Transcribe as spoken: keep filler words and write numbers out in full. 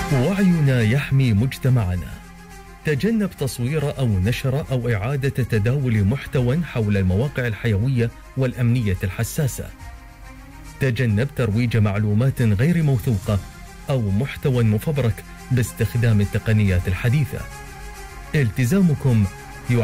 وعينا يحمي مجتمعنا. تجنب تصوير أو نشر أو إعادة تداول محتوى حول المواقع الحيوية والأمنية الحساسة. تجنب ترويج معلومات غير موثوقة أو محتوى مفبرك باستخدام التقنيات الحديثة. التزامكم